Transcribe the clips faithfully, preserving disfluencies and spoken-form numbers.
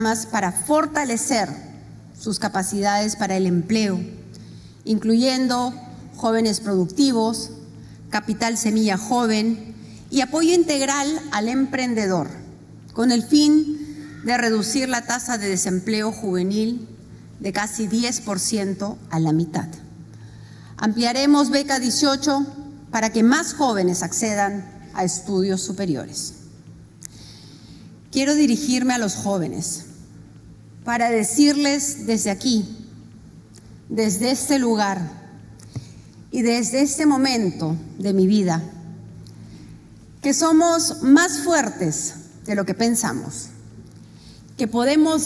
para fortalecer sus capacidades para el empleo, incluyendo jóvenes productivos, capital semilla joven y apoyo integral al emprendedor, con el fin de reducir la tasa de desempleo juvenil de casi diez por ciento a la mitad. Ampliaremos Beca dieciocho para que más jóvenes accedan a estudios superiores. Quiero dirigirme a los jóvenes para decirles desde aquí, desde este lugar y desde este momento de mi vida, que somos más fuertes de lo que pensamos, que podemos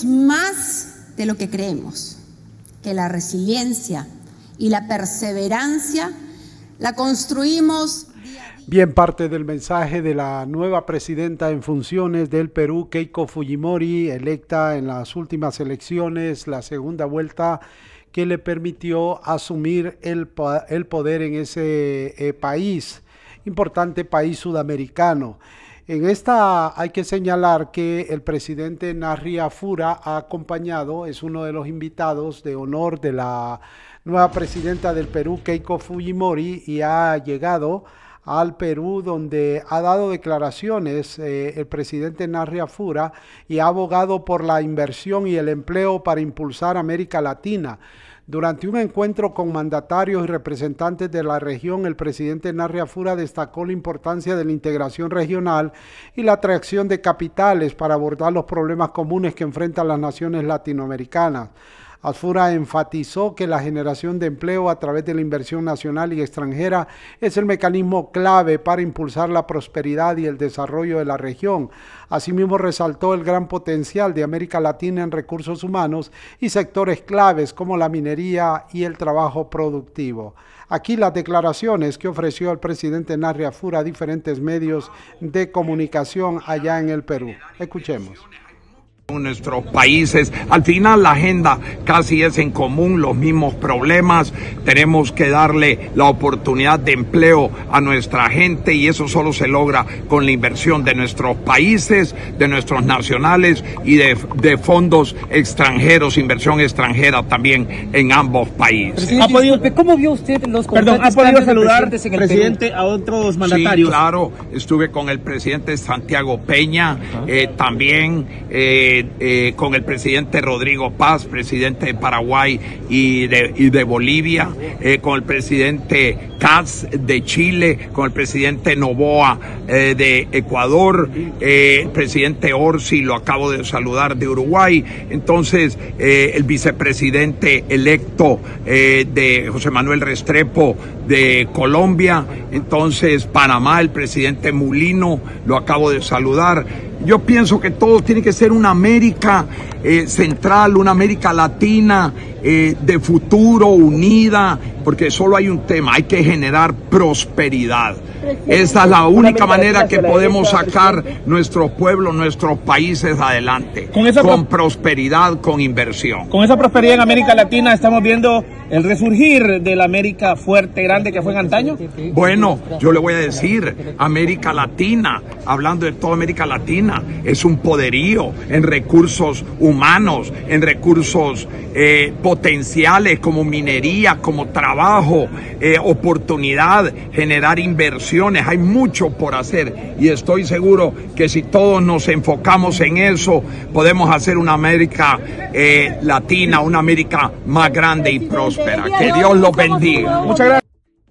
más de lo que creemos, que la resiliencia y la perseverancia la construimos. Bien, parte del mensaje de la nueva presidenta en funciones del Perú, Keiko Fujimori, electa en las últimas elecciones, la segunda vuelta que le permitió asumir el, el poder en ese eh, país, importante país sudamericano. En esta hay que señalar que el presidente Narri Afura ha acompañado, es uno de los invitados de honor de la nueva presidenta del Perú, Keiko Fujimori, y ha llegado al Perú, donde ha dado declaraciones eh, el presidente Narri Afura y ha abogado por la inversión y el empleo para impulsar América Latina. Durante un encuentro con mandatarios y representantes de la región, el presidente Narri Afura destacó la importancia de la integración regional y la atracción de capitales para abordar los problemas comunes que enfrentan las naciones latinoamericanas. Afura enfatizó que la generación de empleo a través de la inversión nacional y extranjera es el mecanismo clave para impulsar la prosperidad y el desarrollo de la región. Asimismo, resaltó el gran potencial de América Latina en recursos humanos y sectores claves como la minería y el trabajo productivo. Aquí las declaraciones que ofreció el presidente Narri Afura a diferentes medios de comunicación allá en el Perú. Escuchemos. Nuestros países, al final la agenda casi es en común, los mismos problemas, tenemos que darle la oportunidad de empleo a nuestra gente y eso solo se logra con la inversión de nuestros países, de nuestros nacionales y de, de fondos extranjeros, inversión extranjera también en ambos países. ¿Ha podido, ¿Cómo vio usted los Perdón, ¿ha podido saludar, presidente, a otros mandatarios? Sí, claro, estuve con el presidente Santiago Peña, eh, también eh, Eh, con el presidente Rodrigo Paz, presidente de Paraguay y de, y de Bolivia, eh, con el presidente Katz de Chile, con el presidente Noboa eh, de Ecuador, eh, el presidente Orsi, lo acabo de saludar, de Uruguay. Entonces, eh, el vicepresidente electo eh, de José Manuel Restrepo de Colombia, entonces Panamá, el presidente Mulino, lo acabo de saludar. Yo pienso que todo tiene que ser una América eh, central, una América Latina eh, de futuro, unida, porque solo hay un tema, hay que generar prosperidad. Esa es la única manera que podemos sacar nuestros pueblos, nuestros países adelante, con, esa con prosperidad, con inversión. Con esa prosperidad en América Latina estamos viendo el resurgir de la América fuerte, grande que fue en antaño. Bueno, yo le voy a decir, América Latina, hablando de toda América Latina, es un poderío en recursos humanos, en recursos eh, potenciales como minería, como trabajo, eh, oportunidad, generar inversión. Hay mucho por hacer y estoy seguro que si todos nos enfocamos en eso, podemos hacer una América eh, Latina, una América más grande y próspera. Que Dios los bendiga. Muchas gracias.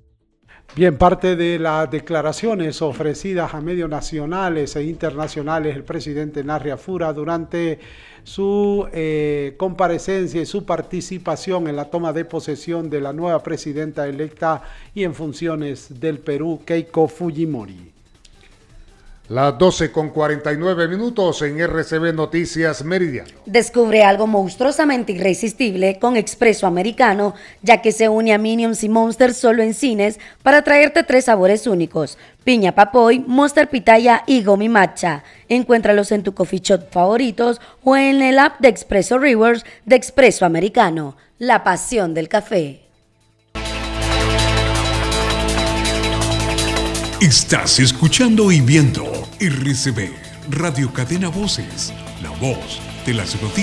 Bien, parte de las declaraciones ofrecidas a medios nacionales e internacionales, el presidente Narri Afura durante su eh, comparecencia y su participación en la toma de posesión de la nueva presidenta electa y en funciones del Perú, Keiko Fujimori. Las doce con cuarenta y nueve minutos en R C B Noticias Meridiano. Descubre algo monstruosamente irresistible con Expreso Americano, ya que se une a Minions y Monster solo en cines para traerte tres sabores únicos: piña papoy, Monster pitaya y gomi matcha. Encuéntralos en tu coffee shop favoritos o en el app de Expreso Rewards de Expreso Americano. La pasión del café. Estás escuchando y viendo R C B, Radio Cadena Voces, la voz de las noticias.